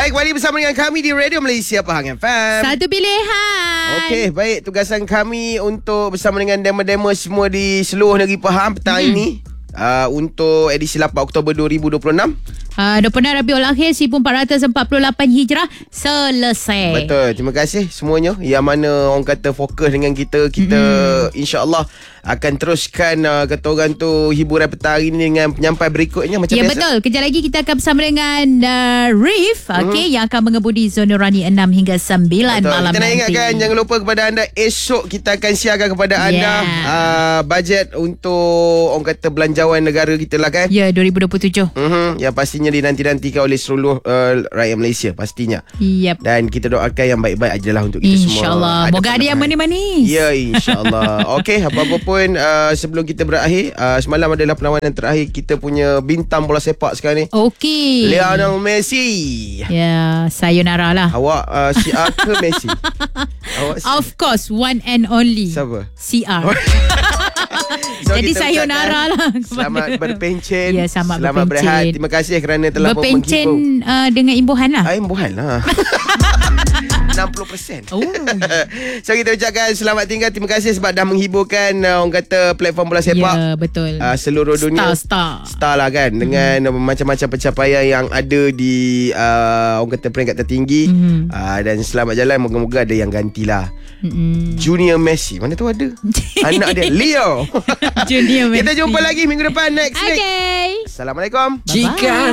Baik, kembali bersama dengan kami di Radio Malaysia Pahang FM. Satu pilihan. Okey, baik. Tugasan kami untuk bersama dengan demo-demo semua di seluruh negeri Pahang petang ini. Untuk edisi 8 Oktober 2026. 26 Rabiul Akhir 1448 Hijrah selesai. Betul. Terima kasih semuanya yang mana orang kata fokus dengan kita. Kita insya-Allah akan teruskan kata orang tu hiburan petang hari ni dengan penyampai berikutnya macam biasa. Ya, betul. Kejap lagi kita akan bersama dengan Rif, yang akan mengemudi Zona Rani 6 hingga 9 malam kita nak nanti. ingatkan, jangan lupa kepada anda, esok kita akan siarkan kepada anda bajet untuk orang kata belanjawan negara kita lah kan. Ya, 2027. Yang pastinya dinanti-nantikan oleh seluruh rakyat Malaysia pastinya. Yep. Dan kita doakan yang baik-baik ajalah untuk kita semua. InsyaAllah. Moga ada yang manis-manis. Ya, insyaAllah. Okey, apa-apa pun sebelum kita berakhir, semalam adalah perlawanan terakhir kita punya bintang bola sepak sekarang ni. Okey. Lionel Messi. Ya, sayonara lah. Awak CR ke Messi? Awak Of course, one and only. Siapa? CR. So, jadi sayonara lah. Selamat berpencen. Ya, selamat berpencen. berehat. Terima kasih kerana telah berpencen dengan imbuhan lah. Imbuhan lah. 60%. Oh. So kita ucapkan selamat tinggal. Terima kasih sebab dah menghiburkan orang kata platform bola sepak. Ya, betul. Seluruh dunia. Star lah kan. Dengan macam-macam pencapaian yang ada di orang kata peringkat tertinggi. Dan selamat jalan. Moga-moga ada yang gantilah. Junior Messi. Mana tu ada? Anak dia Leo. Junior Messi. Kita jumpa lagi minggu depan next week. Okay. Assalamualaikum. Bye-bye.